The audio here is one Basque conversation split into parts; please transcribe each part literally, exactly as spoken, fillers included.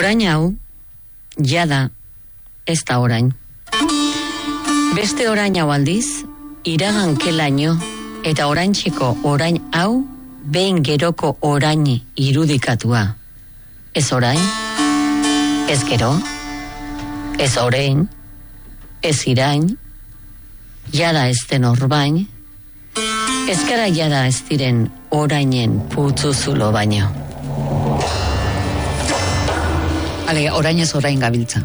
Orain hau, jada, ez da orain. Beste orain hau aldiz, iragan kelaino, eta oraintxeko orain hau, behin geroko orain irudikatua. Ez orain, ez gero, ez orain, ez irain, jada ez den orbain, ez gara jada ez diren orainen putzuzulo baino. Ale, orain ez orain gabiltza.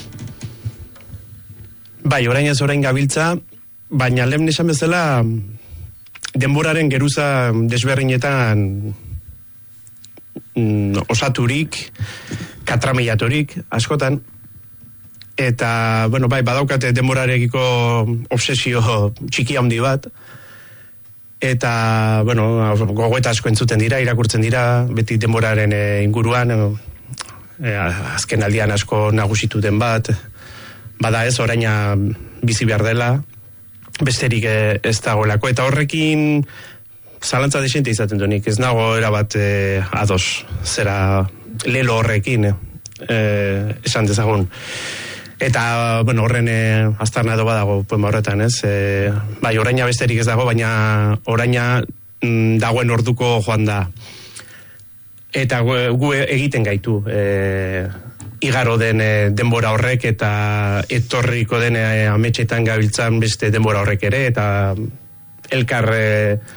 Bai, orain ez orain gabiltza, baina lehen esan bezala denboraren geruza desberdinetan mm, osaturik, katramilaturik, askotan, eta, bueno, bai, badaukate denborarekiko obsesio txiki handi bat, eta, bueno, gogoeta asko entzuten dira, irakurtzen dira, beti denboraren e, inguruan, e, azken aldian asko nagusitu den bat, bada ez, oraina bizi behar dela, besterik ez dagoelako, eta horrekin zalantza desente izaten duenik, ez nago erabat e, ados, zera lelo horrekin, e, esan dezagun. Eta, bueno, horren e, aztarna edo badago, poema horretan, ez? E, bai, oraina besterik ez dago, baina oraina mm, dagoen orduko joan da. Eta gu, gu egiten gaitu, e, igaro den e, denbora horrek, eta etorriko den e, ametxetan gabiltzan beste denbora horrek ere, eta elkar e,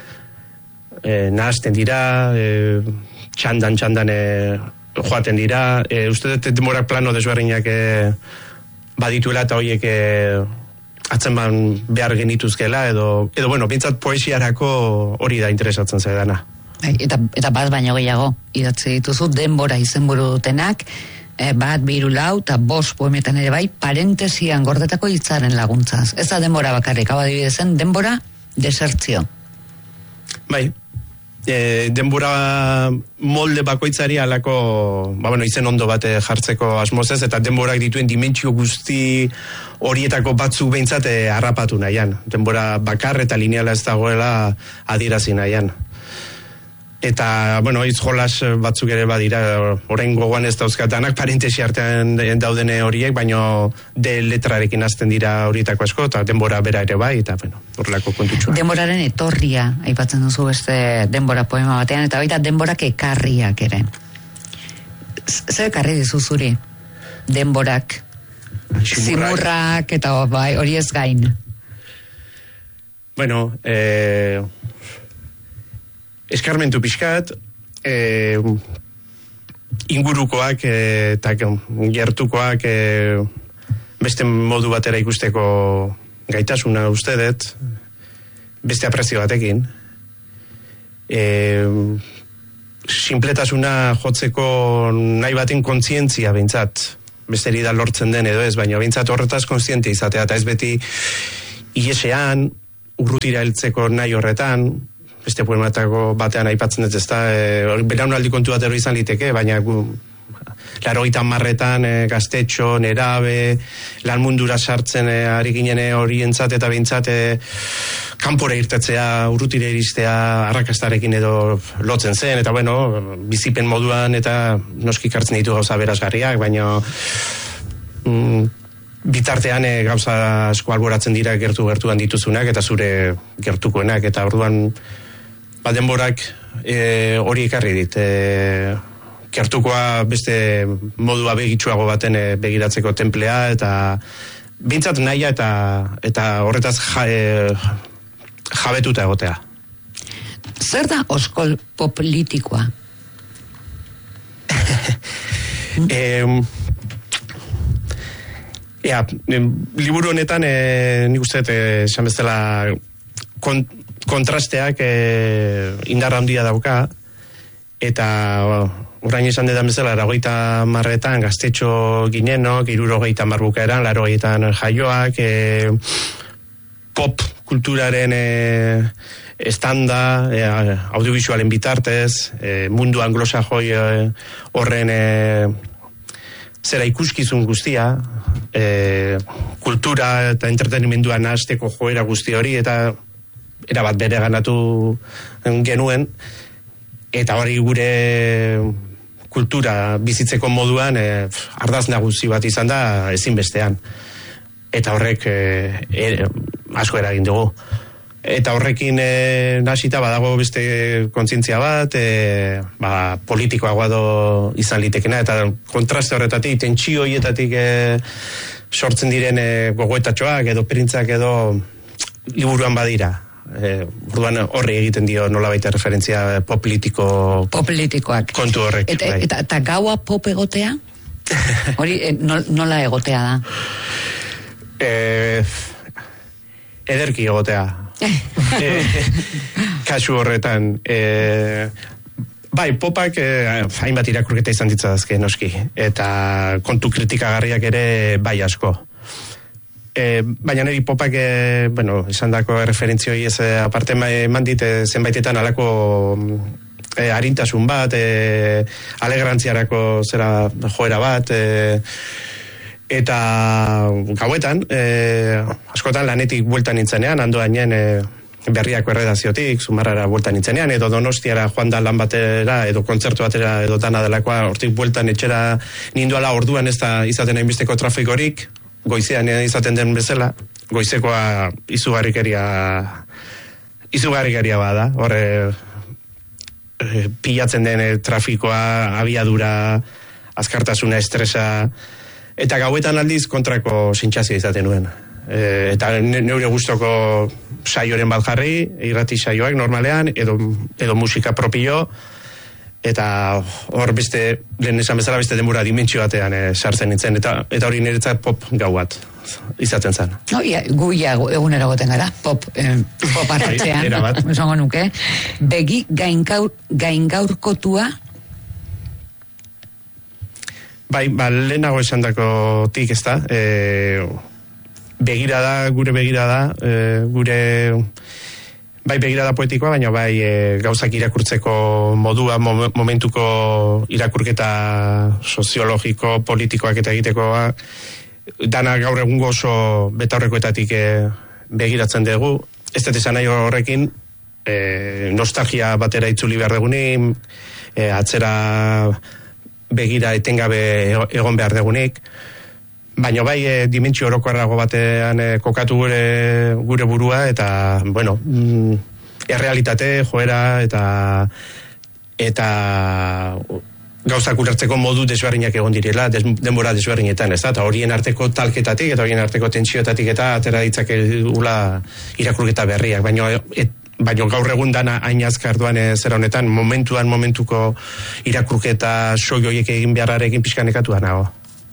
e, nahazten dira, e, txandan, txandan e, joaten dira, e, uste dut denborak plano desberdinak e, badituela eta horiek e, atzeman behar genituzkela, edo, edo bueno, bintzat poesiarako hori da interesatzen zaidana. Eta, eta bat baino gehiago, idatzi dituzu, denbora izenburu dutenak, e, bat, biru, lau, eta bost poemetan ere bai, parentesian gordetako hitzaren laguntzaz. Ez da denbora bakarrik, hau adibidezen, denbora desertzio. Bai, e, denbora molde bakoitzari alako, ba bueno, izen ondo bat jartzeko asmozez, eta denborak dituen dimentsio guzti horietako batzuk behintzat harrapatu nahian. Denbora bakar eta lineala ez dagoela adierazi nahian. Eta, bueno, hitz jolas batzuk ere badira, orain gogoan ez dauzkatanak, parentesi artean dauden horiek, baino de letrarekin hasten dira horietako asko, eta denbora bera ere bai, eta, bueno, horrelako kontutxua. Denboraren etorria, aipatzen duzu beste denbora poema batean, eta baita denborak ekarriak ere. Zer ekarri dizu zuri? Denborak, zimurrak, eta bai, hori ez gain. Bueno, eh... eskarmentu pixkat, e, ingurukoak e, eta gertukoak e, beste modu batera ikusteko gaitasuna uste dut, beste aprezio batekin. E, simpletasuna jotzeko nahi baten kontzientzia behintzat, besteri da lortzen den edo ez, baina behintzat horretaz kontzientzia izatea, eta ez beti iesean, urrutira heltzeko nahi horretan, beste poematako batean aipatzen dut, ez da, e, belaunaldi kontu bat ero izan liteke, baina gu, larogeita hamarretan e, gaztetxo, nerabe, lan mundura sartzen e, ari ginen horientzat eta behintzat e, kanpora irtetzea, urrutire iristea, arrakastarekin edo lotzen zen, eta bueno, bizipen moduan eta noski hartzen ditu gauza berazgarriak, baina mm, bitartean e, gauza asko alboratzen dira gertu-gertuan dituzunak eta zure gertukoenak, eta orduan ba, denborak e, hori ekarri dit. E, gertukoa beste modua begitsuago baten e, begiratzeko templea, eta bintzat nahia eta, eta horretaz ja, e, jabetuta egotea. Zer da oskol politikoa? e, ea, liburu honetan e, nik uste esan bezala kon, kontrasteak e, indar handia dauka, eta orain esan dedan bezala, larogeita marretan gaztetxo ginenok, irurogeita marbukaeran, larogeitan jaioak, e, pop kulturaren e, estanda, e, audiovisualen bitartez, e, mundu anglosajoi e, horren e, zera ikuskizun guztia, e, kultura eta entretenimendua nahasteko joera guzti hori, eta erabat bere ganatu genuen, eta hori gure kultura bizitzeko moduan e, ardaz nagusi bat izan da ezinbestean. Eta horrek e, e, asko eragin dugu. Eta horrekin e, nasita badago beste kontzientzia bat, e, ba, politikoagoa do izan litekena, eta kontraste horretatik, tentsio hietatik e, sortzen diren e, gogoetatxoak edo printzak edo liburuan badira. Eh, orduan horri egiten dio nolabait referentzia pop politiko politikoak kontu horrek. Eta, bai. eta, eta gaua pop egotea? Hori eh, nola egotea da? Eh, ederki egotea. eh, kasu horretan eh, bai, popak eh, hainbat irakurketa izan ditzadazke noski, eta kontu kritikagarriak ere bai asko. E, baina niri popak, e, bueno, esan dako referentzioi ez aparte eman dit e, zenbaitetan alako e, harintasun bat, e, alegrantziarako zera joera bat, e, eta gauetan, e, askotan lanetik bueltan nintzenean, andoainen e, berriako erredaziotik, Zumarrara bueltan nintzenean, edo Donostiara joan da lan batera, edo kontzertu batera, edo dana delakoa, hortik bueltan etxera ninduala orduan ez da izaten hainbesteko trafikorik, goizean izaten den bezala, goizekoa izugarrikeria izugarrikeria bada, horre e, pilatzen den e, trafikoa, abiadura, azkartasuna, estresa, eta gauetan aldiz kontrako sentsazioa izaten nuen. E, eta neure gustoko saioren bat jarri, irrati saioak normalean, edo, edo musika propio, eta hor beste, lehen esan bezala beste denbora dimentsio batean e, sartzen nintzen, eta eta hori niretzat pop gau bat izaten zen. No, ia, gu ia egunero goten gara, pop, eh, pop arratzean, esango nuke. Begi gaingaur, gaingaurkotua? Bai, ba, lehenago esan dako tik ez da, e, begirada, gure begirada, e, gure... bai begirada poetikoa, baina bai e, gauzak irakurtzeko modua, mom, momentuko irakurketa soziologiko, politikoak eta egitekoa, dana gaur egungo oso betaurrekoetatik e, begiratzen dugu. Ez dut esan nahi horrekin, e, nostalgia batera itzuli behar dugunik, e, atzera begira etengabe egon behar dugunik, baina bai e, dimentsio orokorrago batean e, kokatu gure, gure burua, eta, bueno, mm, errealitate, joera, eta eta gauzak ulertzeko modu desberdinak egon direla, des, denbora desberdinetan, ez da, eta horien arteko talketatik, eta horien arteko tentsioetatik, eta atera ditzake gula irakurketa berriak, baina et, baina gaur egun dana hain azkar duan e, zera honetan, momentuan, momentuko irakurketa soioiek egin beharrarekin pixkanekatu nago.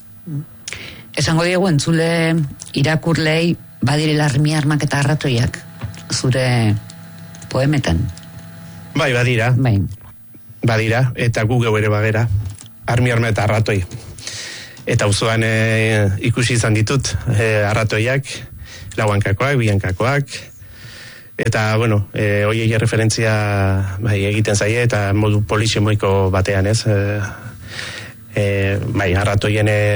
Esango diegu entzule irakurlei badirela armi armak eta arratoiak zure poemetan. Bai, badira. Bai. Badira, eta gu geu ere bagera. Armi arma eta arratoi. Eta auzoan e, ikusi izan ditut e, arratoiak, lauankakoak, biankakoak, eta, bueno, e, hoiei referentzia bai, egiten zaie, eta modu polixemoiko batean, ez? E, e, bai, arratoien e,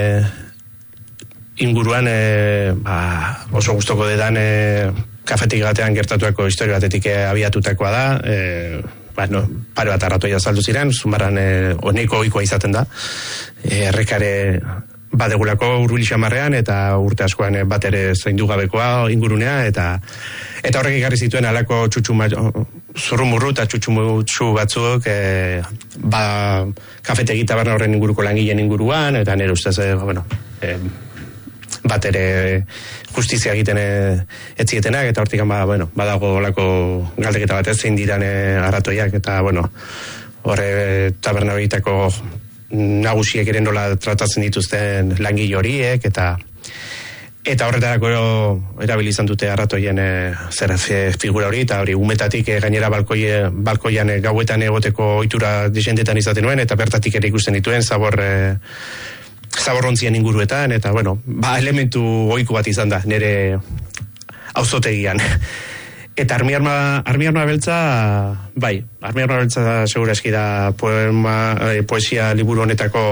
inguruan e, ba, oso gustoko dedan e, kafetik batean gertatuako historia batetik e, abiatutakoa da, e, ba, no, pare bat arratoia saldu ziren, Zumarran e, oneko ohikoa izaten da, e, errekare badegulako Urbil xamarrean, eta urte askoan e, bat ere zaindu gabekoa ingurunea, eta eta horrek ikarri zituen alako txutxuma, zurrumurru eta txutxumutxu batzuk e, ba, kafetegi taberna horren inguruko langileen inguruan, eta nire ustez, e, bueno, e, bat ere justizia egiten etzietenak, eta hortik ba, bueno, badago olako galdeketa bat ez zein diran arratoiak, eta bueno, horre taberna horietako nagusiek ere nola tratatzen dituzten langile horiek, eta eta horretarako erabili izan dute arratoien e, zer figura hori, eta hori umetatik e, gainera balkoie, balkoian e, gauetan egoteko ohitura disentetan izaten nuen, eta bertatik ere ikusten dituen zabor e, zaborrontzien inguruetan, eta bueno, ba, elementu ohiko bat izan da, nire auzotegian. Eta armiarma, armiarma beltza, bai, armiarma beltza segura eski da poema, eh, poesia liburu honetako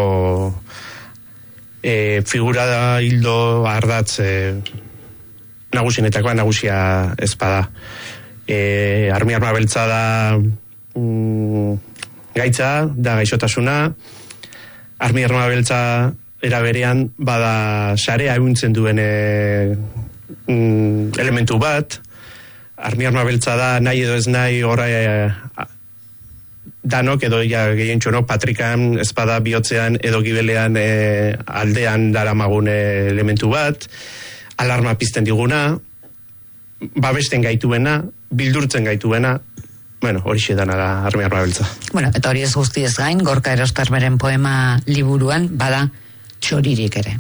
eh, figura da hildo ardatz eh, nagusienetakoa, nagusia ezpada. Eh, armiarma beltza da mm, gaitza, da gaixotasuna, armi arma beltza era berean bada sarea ehuntzen duen e, mm, elementu bat. Armi arma beltza da nahi edo ez nahi ora e, danok edo ja gehientxo no patrikan espada bihotzean edo gibelean e, aldean daramagun elementu bat, alarma pizten diguna, babesten gaituena, bildurtzen gaituena, bueno, hori xedana da armi arma beltza. Bueno, eta hori ez guztiez gain, Gorka Erostarberen poema liburuan, bada txoririk ere.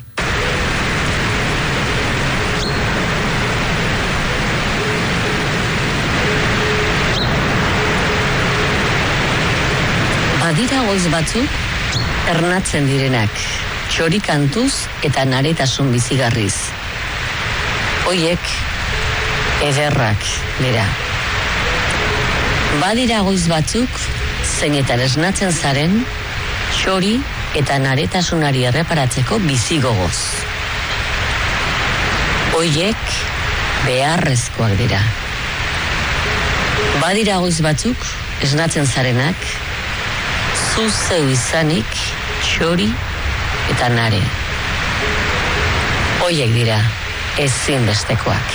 Badira goiz batzuk, ernatzen direnak, txori kantuz eta naretasun bizigarriz. Hoiek, ederrak dira. Badira goiz batzuk, zeinetan esnatzen zaren, txori eta naretasunari erreparatzeko bizigogoz. Hoiek, beharrezkoak dira. Badira goiz batzuk, esnatzen zarenak, zu zeu izanik, txori eta nare. Hoiek dira, ezinbestekoak.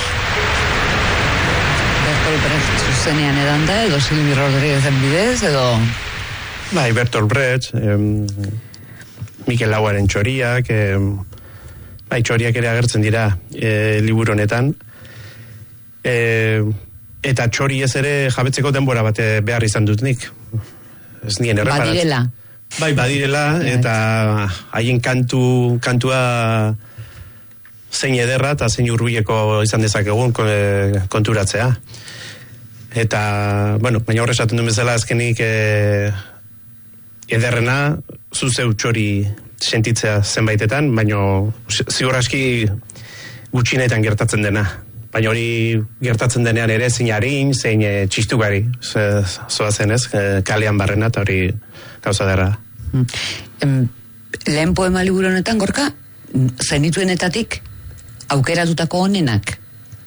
Bertolt Brecht zuzenean edan da, edo Silvi Rodríguezen bidez, edo... Bai, Bertolt Brecht, em, Mikel Lauaren txoriak, em, bai, txoriak ere agertzen dira e, liburu honetan. E, eta txori ez ere jabetzeko denbora bat behar izan dut nik. Ez nien erreparat. Badirela. Bai, badirela, eta haien kantu, kantua zein ederra eta zein hurbileko izan dezakegun konturatzea. Eta, bueno, baina horre esaten duen bezala azkenik e, ederrena zuzeu txori sentitzea zenbaitetan, baina ziur aski gutxinetan gertatzen dena. Baina hori gertatzen denean ere zein harin, zein e, txistukari, zoa zen ez, e, kalean barrena, eta hori gauza dara. Mm. Lehen poema liburu honetan, Gorka, zenituenetatik aukeratutako honenak?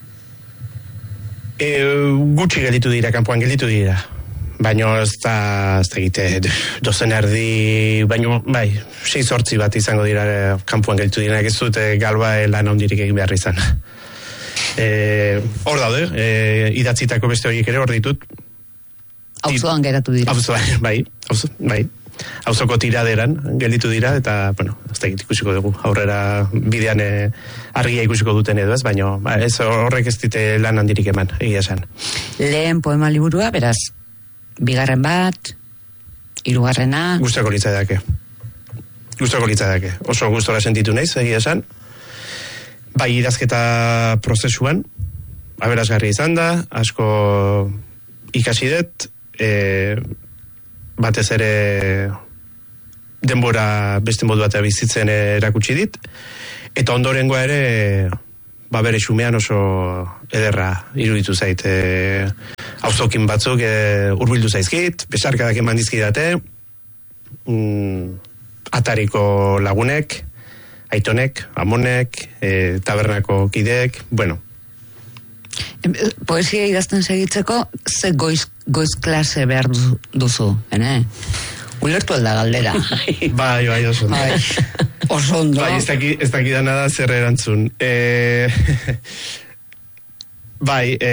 E, gutxi gelditu dira, kanpoan gelditu dira. Baina ez da, ez da egite, dozen erdi, baina, bai, sei sortzi bat izango dira kanpoan gelditu dira, ez dute galba lan handirik egin behar izan. Eh, hor daude, eh, idatzitako beste horiek ere hor ditut. Auzoan geratu dira. Auzoan, bai, auzo, bai. Auzoko tiraderan gelditu dira, eta, bueno, ez da ikusiko dugu. Aurrera bidean eh, argia ikusiko duten edo ez, baina ba, ez horrek ez dite lan handirik eman, egia esan. Lehen poema liburua, beraz, bigarren bat, hirugarrena... Gustako litzadake. Gustako litzadake. Oso gustora sentitu naiz, egia esan. Bai, idazketa prozesuan, aberasgarri izan da, asko ikasi dut, e, batez ere denbora beste modu bat bizitzen erakutsi dit, eta ondorengoa ere, ba bere xumean oso ederra iruditu zait. E, auzokin batzuk e, hurbildu zaizkit, besarkadak eman dizkidate, mm, atariko lagunek, aitonek, amonek, e, tabernako kidek, bueno. Poesia idazten segitzeko, ze goiz, goiz klase behar duzu, ene? Ulertu alda galdera. Bai, bai, oso ondo. Bai, oso ondo. Bai, ez daki, ez daki dana da zer erantzun. E, bai, e,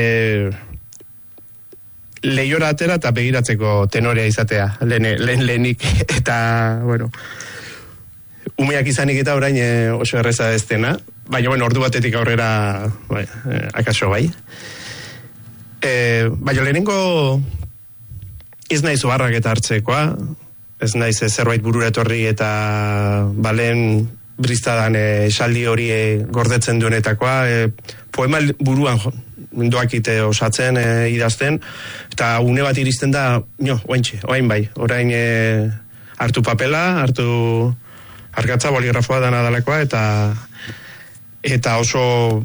lehiora atera eta begiratzeko tenorea izatea, lehen, lehen lehenik, eta, bueno... Umeak izanik eta orain e, oso erreza ez dena, baina bueno, ordu batetik aurrera bai, e, akaso bai. E, baina lehenengo ez naiz oharrak eta hartzekoa, ez naiz zerbait burura etorri eta balen bristadan esaldi hori e, gordetzen duenetakoa, e, poema buruan doakite osatzen e, idazten, eta une bat iristen da, no, oaintxe, oain bai, orain e, hartu papela, hartu... Arkatza boligrafoa dana dalakoa, eta eta oso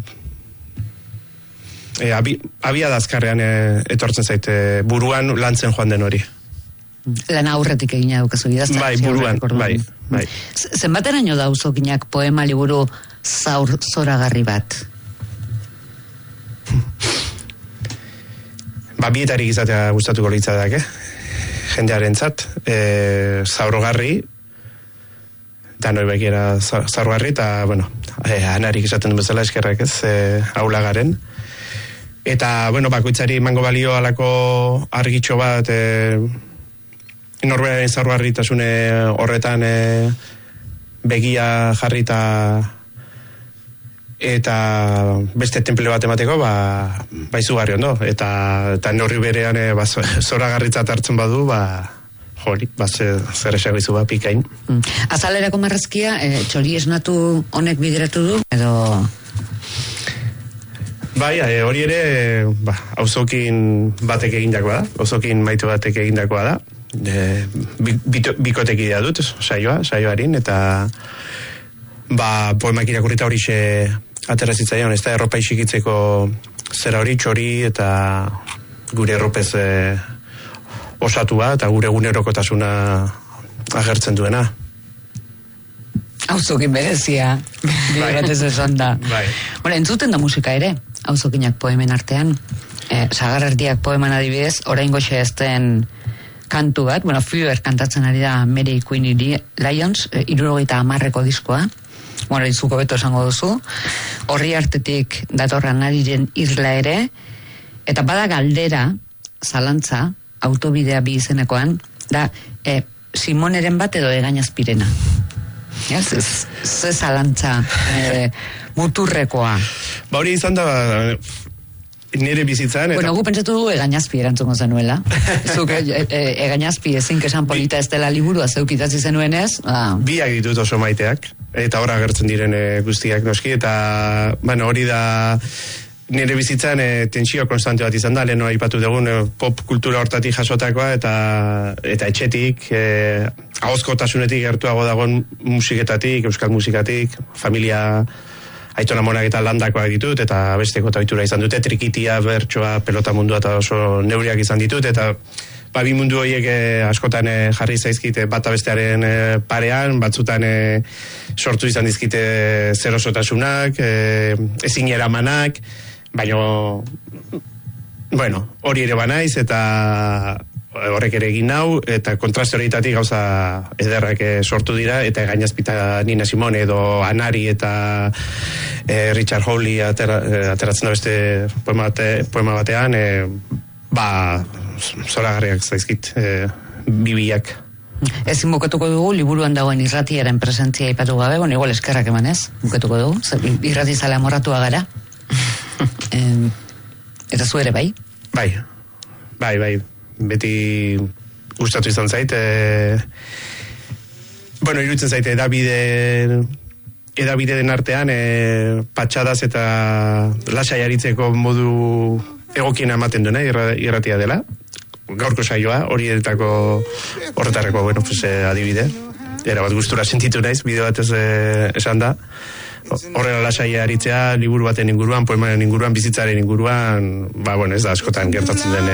e, abi, abia dazkarrean e, etortzen zaite buruan lantzen joan den hori. Lan aurretik egina dukazu idazten. Bai, buruan, bai, bai. Zenbateraino da auzokinak poema liburu zaur zoragarri bat? Ba, bietarik izatea gustatuko litzadak, eh? Jendearentzat, e, zaurgarri, eta noi begira zarruarri, eta, bueno, e, anarik esaten duen bezala eskerrak ez, e, aula garen. Eta, bueno, bakoitzari emango balio alako argitxo bat, e, norberaren zarruarritasune horretan e, begia jarrita eta beste temple bat emateko, ba, ba izugarri ondo. Eta, eta norri berean e, ba, zora garritzat hartzen badu, ba, jori, ba, zer esago izu ba, pikain. Mm. Azalerako marrazkia, e, txori esnatu honek bideratu du, edo... Bai, e, hori ere, ba, auzokin batek egindakoa da, auzokin maite batek egindakoa da, e, bikotek idea dut, saioa, saioarin, eta ba, poemak irakurrita hori xe aterrazitzaion, ez da erropa isikitzeko zera hori, txori, eta gure erropez e, osatua, eta gure egunerokotasuna agertzen duena. Auzokin berezia, bigatez esan da. Bai. Bueno, entzuten da musika ere, auzokinak poemen artean. E, Sagarrerdiak poeman adibidez, orain goxe ezten kantu bat, bueno, Fever kantatzen ari da Mary Queen Lions, e, irurogeita amarreko diskoa, bueno, izuko beto esango duzu, horri artetik datorran nadiren irla ere, eta bada galdera, zalantza, autobidea bi izenekoan, da, e, Simoneren bat edo Egañazpirena. Ja, ze, ze zalantza e, muturrekoa. Ba hori izan da nire bizitzan. Bueno, gu pentsatu dugu Egañazpi erantzungo zenuela. Zuk e, e, Egañazpi ezin kesan polita ez dela liburua zeukitatzi zenuenez. Ah. Biak ditut oso maiteak, eta horra agertzen diren e, guztiak noski, eta bueno, hori da nire bizitzan e, tentsio konstante bat izan da, leheno aipatu dugun e, pop kultura hortatik jasotakoa, eta eta etxetik, e, ahozkotasunetik gertuago dagoen musiketatik, euskal musikatik, familia aitona monak eta landakoak ditut, eta besteko taitura izan dute, trikitia, bertsoa, pelota mundua, eta oso neuriak izan ditut, eta ba, bi mundu horiek e, askotan e, jarri zaizkite bata bestearen e, parean, batzutan e, sortu izan dizkite zerosotasunak, e, ezin eramanak, baina, bueno, hori ere banaiz, eta horrek ere egin nau, eta kontraste horietatik gauza ederrak sortu dira, eta Egañazpita Nina Simone edo Anari eta e, Richard Hawley atera, ateratzen da beste poema, bate, poema batean, e, ba, zoragarriak zaizkit, e, bibiak. Ezin bukatuko dugu, liburuan dagoen irratiaren presentzia ipatu gabe, bueno, igual eskerrak emanez, bukatuko dugu, irrati zale amorratua gara. eh, eta zu ere, bai? Bai, bai, bai, beti gustatu izan zait, e, bueno, iruditzen zaite, edabide, edabide den artean, e, patxadaz eta lasai aritzeko modu egokiena ematen duena, irratia dela, gaurko saioa, horietako horretarreko, bueno, pues, eh, adibide, era bat gustura sentitu naiz, bideo batez eh, esan da, horrela lasai aritzea, liburu baten inguruan, poemaren inguruan, bizitzaren inguruan, ba, bueno, ez da askotan gertatzen den